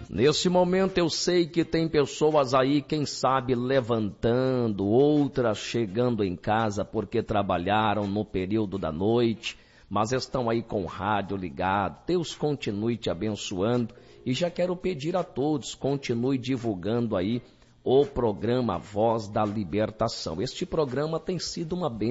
Nesse momento eu sei que tem pessoas aí, quem sabe, levantando, outras chegando em casa porque trabalharam no período da noite, mas estão aí com o rádio ligado. Deus continue te abençoando e já quero pedir a todos, continue divulgando aí o programa Voz da Libertação. Este programa tem sido uma bênção